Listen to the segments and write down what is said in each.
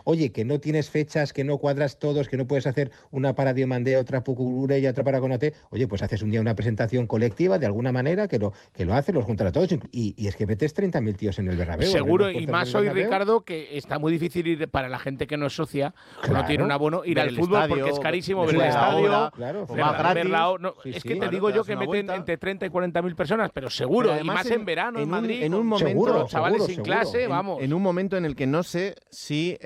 oye, que no tienes fechas, que no cuadras todos, que no puedes hacer una para Diomandé, otra para Cucurella y otra para Konaté, oye, pues haces un día una presentación colectiva de alguna manera que lo hace, los juntan a todos y es que metes 30.000 tíos en el Bernabéu. Seguro, y más hoy, Ricardo, que está muy difícil ir para la gente que no es socia, que no tiene un abono, ir al fútbol estadio, porque es carísimo ver el estadio, es que te digo yo que meten entre 30 y 40.000 personas, pero seguro, y más en verano en Madrid, en un momento, con los chavales sin clase, vamos. En un momento en el que no sé si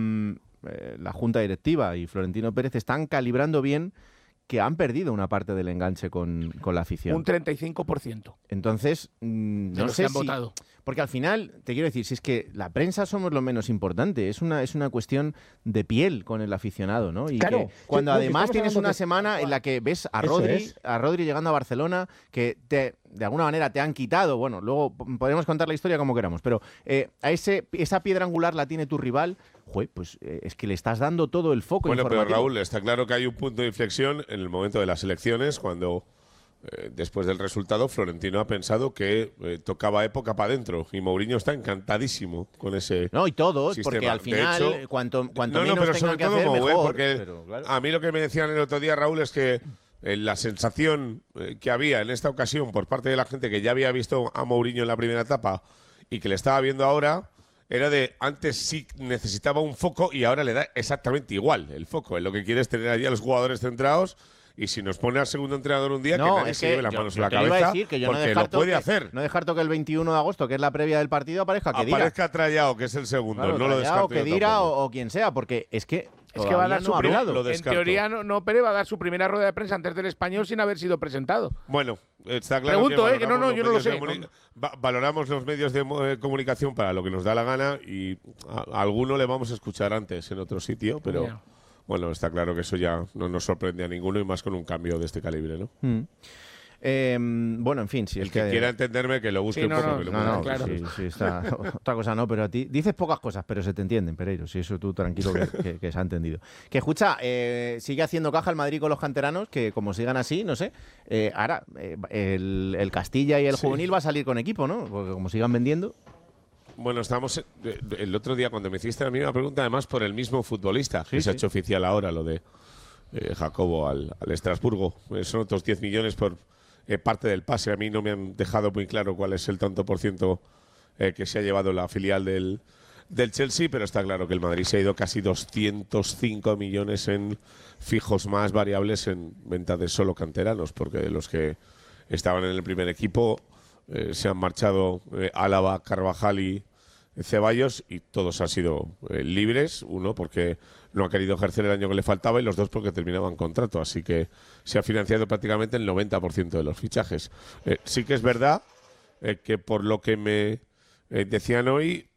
la Junta Directiva y Florentino Pérez están calibrando bien que han perdido una parte del enganche con la afición. Un 35%. Entonces, no sé si... votado. Porque al final, te quiero decir, si es que la prensa somos lo menos importante, es una cuestión de piel con el aficionado, ¿no? Y claro, que cuando además tienes una semana en la que ves a Rodri llegando a Barcelona, que de alguna manera te han quitado, bueno, luego podemos contar la historia como queramos, pero esa piedra angular la tiene tu rival, pues es que le estás dando todo el foco informativo. Pero Raúl, está claro que hay un punto de inflexión en el momento de las elecciones, cuando después del resultado Florentino ha pensado que tocaba época para adentro, y Mourinho está encantadísimo con ese No, y todos, sistema. porque al final, de hecho, cuanto no, menos pero tengan sobre que todo hacer, Mou, mejor. Porque pero, claro, a mí lo que me decían el otro día, Raúl, es que la sensación que había en esta ocasión por parte de la gente que ya había visto a Mourinho en la primera etapa y que le estaba viendo ahora, era de antes sí necesitaba un foco y ahora le da exactamente igual el foco. Lo que quiere es tener allí a los jugadores centrados, y si nos pone al segundo entrenador un día, que nadie se lleve las manos en la cabeza, porque lo puede hacer. No descarto que el 21 de agosto, que es la previa del partido, aparezca Trallao, que es el segundo. Claro, no lo descarto. Que Dira o quien sea, porque es que va a dar su en teoría no Pérez va a dar su primera rueda de prensa antes del Español sin haber sido presentado. Bueno, está claro. Pregunto, que yo no lo sé. Valoramos los medios de comunicación para lo que nos da la gana, y a alguno le vamos a escuchar antes en otro sitio, pero bueno, está claro que eso ya no nos sorprende a ninguno, y más con un cambio de este calibre, ¿no? Bueno, en fin, si el que quiera entenderme, que lo busque un poco. Claro. Sí, está. Otra cosa no, pero a ti dices pocas cosas, pero se te entienden, Pereiro. Si eso tú tranquilo que se ha entendido. Que escucha, sigue haciendo caja el Madrid con los canteranos, que como sigan así, no sé. Ahora, el Castilla y el Juvenil va a salir con equipo, ¿no? Porque como sigan vendiendo. Bueno, estamos el otro día cuando me hiciste la misma pregunta, además por el mismo futbolista, que se ha hecho oficial ahora, lo de Jacobo al Estrasburgo. Son otros 10 millones por parte del pase. A mí no me han dejado muy claro cuál es el tanto por ciento que se ha llevado la filial del Chelsea, pero está claro que el Madrid se ha ido casi 205 millones en fijos más variables en venta de solo canteranos, porque de los que estaban en el primer equipo se han marchado Álava, Carvajal y Ceballos, y todos han sido libres, uno porque no ha querido ejercer el año que le faltaba, y los dos porque terminaban contrato, así que se ha financiado prácticamente el 90% de los fichajes. Sí que es verdad que por lo que me decían hoy,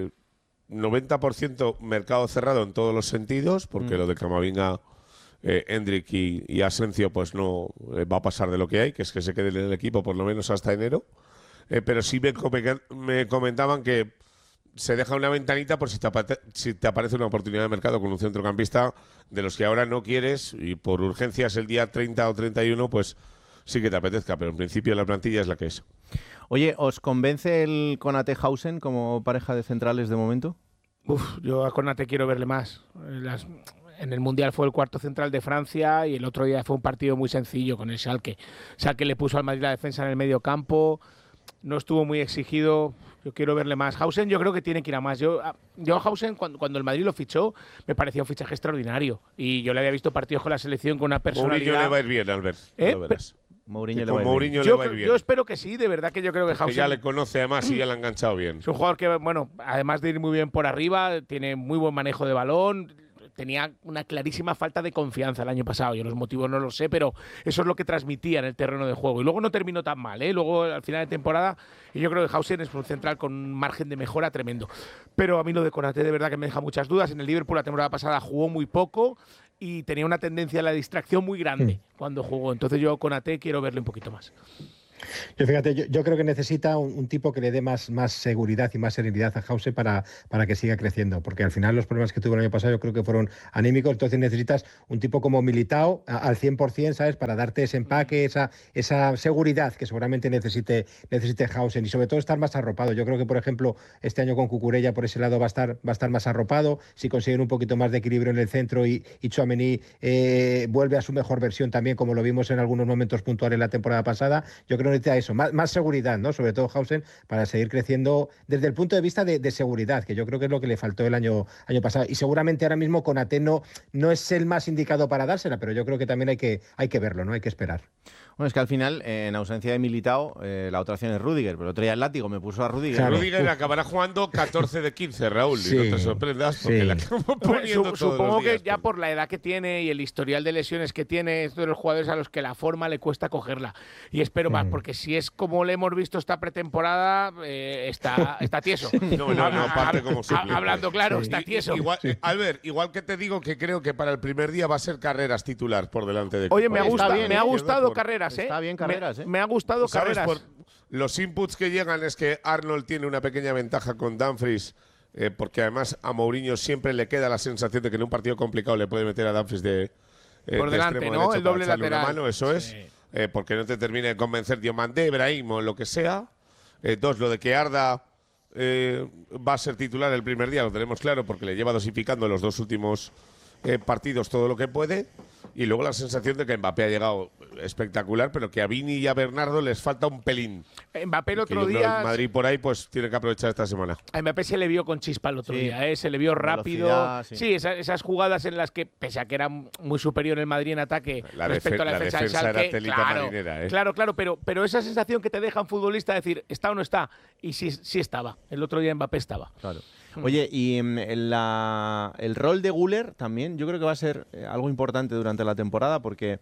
90% mercado cerrado en todos los sentidos, porque lo de Camavinga, Hendrik y Asensio pues no va a pasar de lo que hay, que es que se quede en el equipo por lo menos hasta enero, pero sí me comentaban que se deja una ventanita por si te aparece una oportunidad de mercado con un centrocampista de los que ahora no quieres, y por urgencias el día 30 o 31 pues sí que te apetezca, pero en principio la plantilla es la que es. Oye, ¿os convence el Konaté-Hausen como pareja de centrales de momento? Yo a Konaté quiero verle más. En el Mundial fue el cuarto central de Francia, y el otro día fue un partido muy sencillo con el Schalke. Schalke le puso al Madrid la defensa en el medio campo, no estuvo muy exigido. Yo quiero verle más. Hausen yo creo que tiene que ir a más. Yo a Hausen, cuando el Madrid lo fichó, me parecía un fichaje extraordinario. Y yo le había visto partidos con la selección con una personalidad. Mourinho le va a ir bien, Albert. Mourinho le va a ir bien. Yo espero que sí, de verdad que yo creo que Hausen… ya le conoce además y ya le ha enganchado bien. Es un jugador que, bueno, además de ir muy bien por arriba, tiene muy buen manejo de balón. Tenía una clarísima falta de confianza el año pasado. Yo los motivos no los sé, pero eso es lo que transmitía en el terreno de juego. Y luego no terminó tan mal, ¿eh? Luego, al final de temporada, y yo creo que Hausen es un central con un margen de mejora tremendo. Pero a mí lo de Konaté de verdad que me deja muchas dudas. En el Liverpool la temporada pasada jugó muy poco y tenía una tendencia a la distracción muy grande cuando jugó. Entonces yo Konaté quiero verle un poquito más. Yo creo que necesita un tipo que le dé más seguridad y más serenidad a Hause para que siga creciendo, porque al final los problemas que tuvo el año pasado yo creo que fueron anímicos, entonces necesitas un tipo como Militao al 100%, ¿sabes? Para darte ese empaque, esa seguridad que seguramente necesite Hausen, y sobre todo estar más arropado. Yo creo que, por ejemplo, este año con Cucurella por ese lado va a estar más arropado, si consiguen un poquito más de equilibrio en el centro y Tchouaméni vuelve a su mejor versión también, como lo vimos en algunos momentos puntuales la temporada pasada. Yo creo que necesita eso, más seguridad, ¿no? Sobre todo Hausen, para seguir creciendo desde el punto de vista de seguridad, que yo creo que es lo que le faltó el año pasado. Y seguramente ahora mismo Konaté no es el más indicado para dársela, pero yo creo que también hay que verlo, ¿no? Hay que esperar. Bueno, es que al final, en ausencia de Militao, la otra opción es Rüdiger, pero el otro día el látigo me puso a Rüdiger. Claro. Rüdiger acabará jugando 14 de 15, Raúl, y no te sorprendas porque la acabamos poniendo todos Supongo los días, que ya por la edad que tiene y el historial de lesiones que tiene, es de los jugadores a los que la forma le cuesta cogerla. Y espero más, porque si es como le hemos visto esta pretemporada, está tieso. No, parte como suplente. Hablando claro, está tieso. Albert, igual que te digo que creo que para el primer día va a ser Carreras titular por delante de... Oye, me ha gustado Carreras. Está bien Carreras, me ha gustado Carreras. Por los inputs que llegan es que Arnold tiene una pequeña ventaja con Dumfries, porque además a Mourinho siempre le queda la sensación de que en un partido complicado le puede meter a Dumfries por delante, ¿no? El doble lateral. Una mano, eso es, porque no te termine de convencer Diomandé, Brahim o lo que sea. Dos, lo de que Arda va a ser titular el primer día, lo tenemos claro, porque le lleva dosificando los dos últimos partidos todo lo que puede. Y luego la sensación de que Mbappé ha llegado espectacular, pero que a Vini y a Bernardo les falta un pelín. Mbappé el otro día... Madrid por ahí pues tiene que aprovechar esta semana. A Mbappé se le vio con chispa el otro día, se le vio rápido. Sí, esas jugadas en las que, pese a que era muy superior el Madrid en ataque respecto a la defensa del Schalke, era telita marinera, Claro, pero esa sensación que te deja un futbolista decir, ¿está o no está? Y sí estaba. El otro día Mbappé estaba. Claro. Oye, y el rol de Güler también yo creo que va a ser algo importante durante la temporada, porque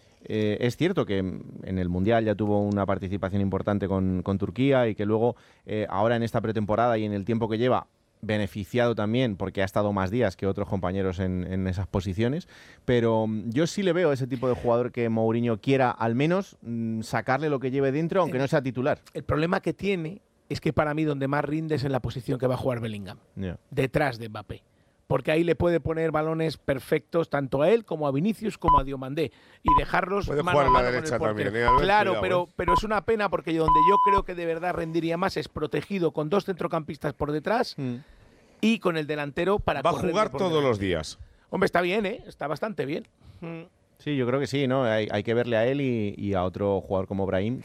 es cierto que en el Mundial ya tuvo una participación importante con Turquía, y que luego ahora en esta pretemporada y en el tiempo que lleva, beneficiado también porque ha estado más días que otros compañeros en esas posiciones, pero yo sí le veo a ese tipo de jugador que Mourinho quiera al menos sacarle lo que lleve dentro, aunque no sea titular. El problema que tiene es que para mí donde más rinde es en la posición que va a jugar Bellingham, detrás de Mbappé. Porque ahí le puede poner balones perfectos tanto a él como a Vinicius como a Diomandé y dejarlos puede mano a mano con el portero. También, claro, pero es una pena, porque donde yo creo que de verdad rendiría más es protegido con dos centrocampistas por detrás y con el delantero para va a jugar todos los días. Hombre, está bien, está bastante bien. Sí, yo creo que sí, ¿no? Hay que verle a él y a otro jugador como Brahim.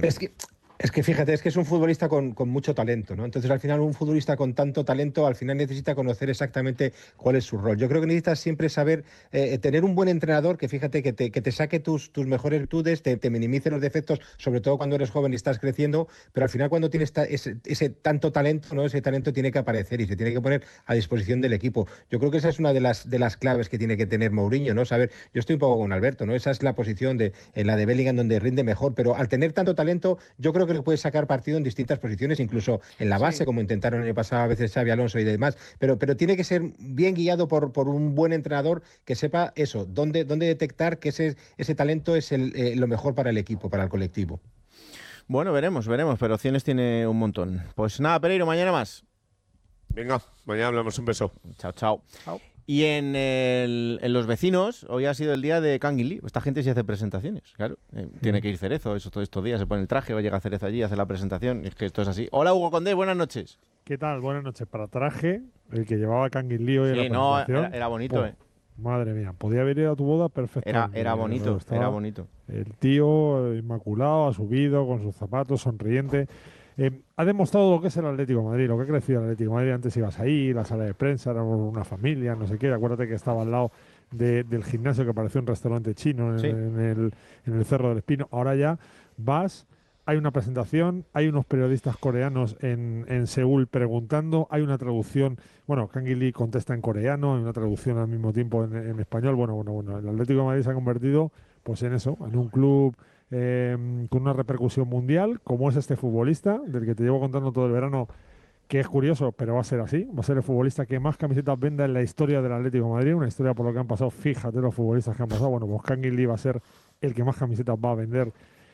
Es que fíjate, es que es un futbolista con mucho talento, ¿no? Entonces, al final, un futbolista con tanto talento, al final necesita conocer exactamente cuál es su rol. Yo creo que necesitas siempre saber tener un buen entrenador que, fíjate, que te saque tus mejores virtudes, te minimice los defectos, sobre todo cuando eres joven y estás creciendo, pero al final cuando tienes ese tanto talento, ¿no? Ese talento tiene que aparecer y se tiene que poner a disposición del equipo. Yo creo que esa es una de las claves que tiene que tener Mourinho, ¿no? Saber, yo estoy un poco con Alberto, ¿no? Esa es la posición en la de Bellingham donde rinde mejor, pero al tener tanto talento, yo creo que le puede sacar partido en distintas posiciones, incluso en la base, como intentaron el año pasado a veces Xabi Alonso y demás, pero tiene que ser bien guiado por un buen entrenador que sepa eso, dónde detectar que ese talento es lo mejor para el equipo, para el colectivo. Bueno, veremos, pero opciones tiene un montón. Pues nada, Pereiro, mañana más. Venga, mañana hablamos, un beso. Chao. Y en Los Vecinos, hoy ha sido el día de Kangin Lee. Esta gente sí hace presentaciones, claro. Tiene que ir Cerezo, todos estos días se pone el traje, llega Cerezo allí, hace la presentación. Es que esto es así. Hola, Hugo Condé, buenas noches. ¿Qué tal? Buenas noches. Para traje, el que llevaba Kangin Lee hoy en la presentación. Era bonito, Madre mía, podía haber ido a tu boda perfectamente. Era bonito. El tío inmaculado, ha subido con sus zapatos, sonriente. Ha demostrado lo que es el Atlético de Madrid, lo que ha crecido el Atlético de Madrid. Antes ibas ahí, la sala de prensa, éramos una familia, no sé qué. Acuérdate que estaba al lado del gimnasio, que parecía un restaurante chino en el Cerro del Espino. Ahora ya vas, hay una presentación, hay unos periodistas coreanos en Seúl preguntando, hay una traducción. Bueno, Kangin Lee contesta en coreano, hay una traducción al mismo tiempo en español. Bueno, el Atlético de Madrid se ha convertido pues en eso, en un club con una repercusión mundial, como es este futbolista, del que te llevo contando todo el verano, que es curioso, pero va a ser así. Va a ser el futbolista que más camisetas venda en la historia del Atlético de Madrid, una historia por lo que han pasado. Fíjate los futbolistas que han pasado. Bueno, pues Kangin Lee va a ser el que más camisetas va a vender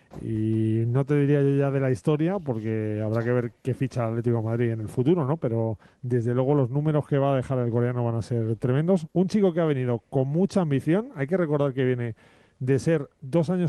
Y no te diría yo ya de la historia, porque habrá que ver qué ficha el Atlético de Madrid en el futuro, ¿no? Pero desde luego los números que va a dejar el coreano van a ser tremendos. Un chico que ha venido con mucha ambición, hay que recordar que viene de ser 2 años